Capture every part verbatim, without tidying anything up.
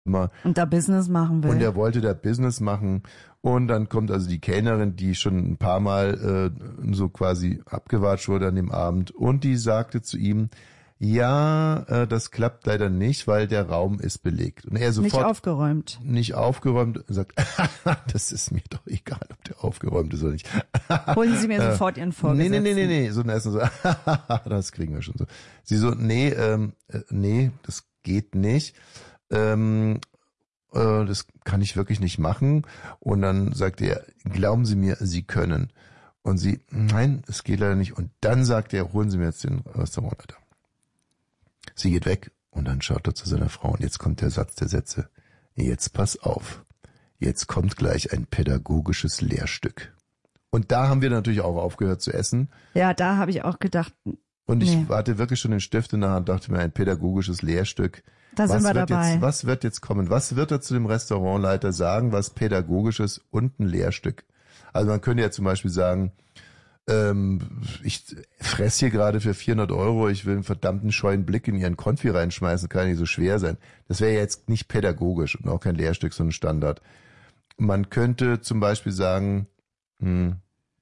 Und da Business machen will. Und er wollte da Business machen. Und dann kommt also die Kellnerin, die schon ein paar Mal äh, so quasi abgewatscht wurde an dem Abend. Und die sagte zu ihm, ja, äh, das klappt leider nicht, weil der Raum ist belegt. Und er sofort... Nicht aufgeräumt. Nicht aufgeräumt. Und sagt, das ist mir doch egal, ob der aufgeräumt ist oder nicht. Holen Sie mir sofort Ihren Vorgesetzten. Nee, nee, nee, nee, nee. So ein Essen so, das kriegen wir schon so. Sie so, nee, ähm, äh, nee, das geht nicht. Ähm, äh, das kann ich wirklich nicht machen. Und dann sagt er, glauben Sie mir, Sie können. Und sie, nein, es geht leider nicht. Und dann sagt er, holen Sie mir jetzt den Restaurantleiter. Sie geht weg und dann schaut er zu seiner Frau. Und jetzt kommt der Satz der Sätze. Jetzt pass auf. Jetzt kommt gleich ein pädagogisches Lehrstück. Und da haben wir natürlich auch aufgehört zu essen. Ja, da habe ich auch gedacht. Und ich nee. hatte wirklich schon den Stift in der Hand, dachte mir, ein pädagogisches Lehrstück. Da sind wir wird dabei. Jetzt, was wird jetzt kommen? Was wird er zu dem Restaurantleiter sagen, was pädagogisches und ein Lehrstück? Also man könnte ja zum Beispiel sagen, ähm, ich fress hier gerade für vierhundert Euro, ich will einen verdammten scheuen Blick in ihren Konfi reinschmeißen, kann nicht so schwer sein. Das wäre jetzt nicht pädagogisch und auch kein Lehrstück, sondern Standard. Man könnte zum Beispiel sagen, hm,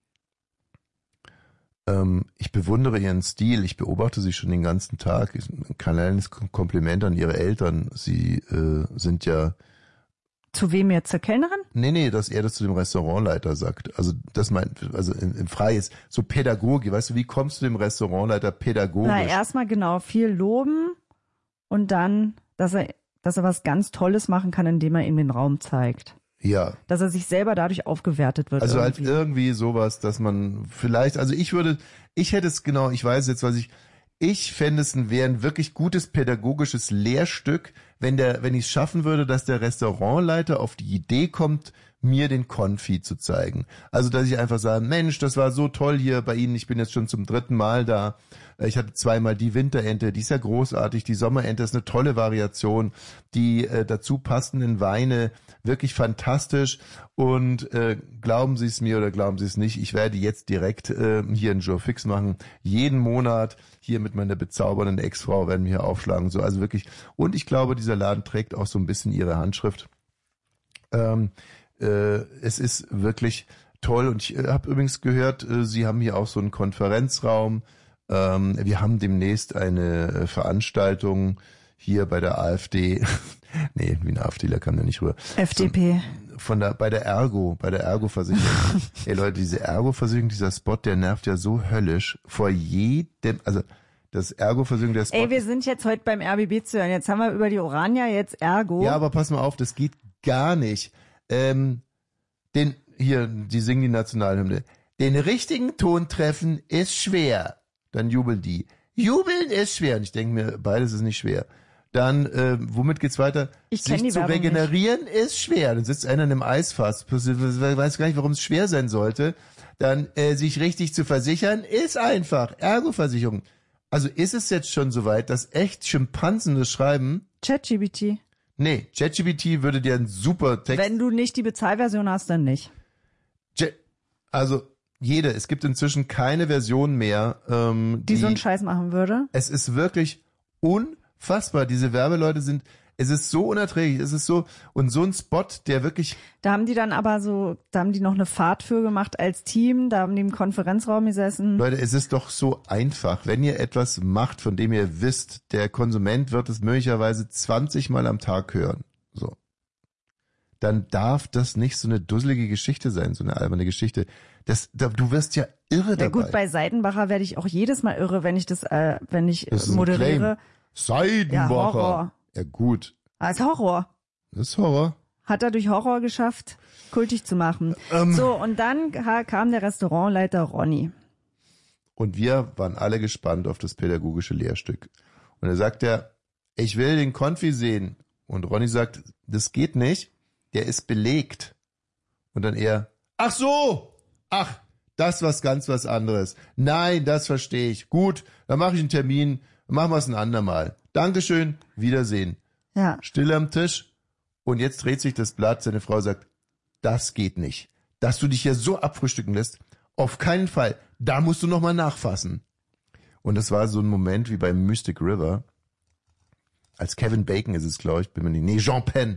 ich bewundere ihren Stil, ich beobachte sie schon den ganzen Tag. Ein kleines Kompliment an ihre Eltern. Sie äh, sind ja... Zu wem jetzt, zur Kellnerin? Nee, nee, dass er das zu dem Restaurantleiter sagt. Also das meint, also im, im Frei ist so Pädagogik. Weißt du, wie kommst du dem Restaurantleiter pädagogisch? Na, erstmal genau, viel loben und dann, dass er, dass er was ganz Tolles machen kann, indem er ihm den Raum zeigt. Ja. Dass er sich selber dadurch aufgewertet wird. Also irgendwie. halt irgendwie sowas, dass man vielleicht, also ich würde, ich hätte es genau, ich weiß jetzt, was ich, ich fände es wäre ein wirklich gutes pädagogisches Lehrstück, wenn der, wenn ich es schaffen würde, dass der Restaurantleiter auf die Idee kommt, mir den Konfi zu zeigen. Also, dass ich einfach sage, Mensch, das war so toll hier bei Ihnen, ich bin jetzt schon zum dritten Mal da. Ich hatte zweimal die Winterente, die ist ja großartig, die Sommerente ist eine tolle Variation, die äh, dazu passenden Weine, wirklich fantastisch und äh, glauben Sie es mir oder glauben Sie es nicht, ich werde jetzt direkt äh, hier einen Joe Fix machen, jeden Monat hier mit meiner bezaubernden Ex-Frau werden wir hier aufschlagen, so also wirklich. Und ich glaube, dieser Laden trägt auch so ein bisschen ihre Handschrift. Ähm, äh, es ist wirklich toll und ich äh, habe übrigens gehört, äh, Sie haben hier auch so einen Konferenzraum. Ähm, wir haben demnächst eine äh, Veranstaltung hier bei der AfD. Nee, wie eine AfDler kann der nicht rüber. F D P. So, von der, bei der Ergo, bei der Ergo-Versicherung. Ey Leute, diese Ergo-Versicherung, dieser Spot, der nervt ja so höllisch vor jedem, also das Ergo-Versicherung, der Spot. Ey, wir sind jetzt heute beim R B B zu hören. Jetzt haben wir über die Orania, jetzt Ergo. Ja, aber pass mal auf, das geht gar nicht. Ähm, den, hier, die singen die Nationalhymne. Den richtigen Ton treffen ist schwer. Dann jubeln die. Jubeln ist schwer. Und ich denke mir, beides ist nicht schwer. Dann, äh, womit geht's weiter? Ich kenn die Sich zu Werbung regenerieren nicht. Ist schwer. Dann sitzt einer in einem Eisfass. Weiß gar nicht, warum es schwer sein sollte. Dann, äh, sich richtig zu versichern, ist einfach. Ergo-Versicherung. Also ist es jetzt schon soweit, dass echt Schimpansen das schreiben? ChatGPT. Nee, ChatGPT würde dir einen super Text... Wenn du nicht die Bezahlversion hast, dann nicht. J- also jede, es gibt inzwischen keine Version mehr, ähm, die, die so einen Scheiß machen würde. Es ist wirklich unfassbar. Diese Werbeleute sind, es ist so unerträglich, es ist so, und so ein Spot, der wirklich... Da haben die dann aber so, da haben die noch eine Fahrt für gemacht als Team, da haben die im Konferenzraum gesessen. Leute, es ist doch so einfach, wenn ihr etwas macht, von dem ihr wisst, der Konsument wird es möglicherweise zwanzig Mal am Tag hören, so, dann darf das nicht so eine dusselige Geschichte sein, so eine alberne Geschichte. Das, da, du wirst ja irre dabei. Ja gut, bei Seidenbacher werde ich auch jedes Mal irre, wenn ich das, äh, wenn ich das ist moderiere. Seidenbacher. Ja, Horror. Ja gut. Ah, ist Horror. Das ist Horror. Hat er durch Horror geschafft, kultig zu machen. Ähm. So, und dann kam der Restaurantleiter Ronny. Und wir waren alle gespannt auf das pädagogische Lehrstück. Und er sagt ja, ich will den Konfi sehen. Und Ronny sagt, das geht nicht, der ist belegt. Und dann er, ach so, ach, das ist was ganz was anderes. Nein, das verstehe ich. Gut, dann mache ich einen Termin, dann machen wir es ein andermal. Dankeschön, Wiedersehen. Ja. Stille am Tisch. Und jetzt dreht sich das Blatt, seine Frau sagt, das geht nicht. Dass du dich hier so abfrühstücken lässt, auf keinen Fall. Da musst du nochmal nachfassen. Und das war so ein Moment wie beim Mystic River, als Kevin Bacon ist es, glaube ich, bin mir nicht, nee, Jean Penn.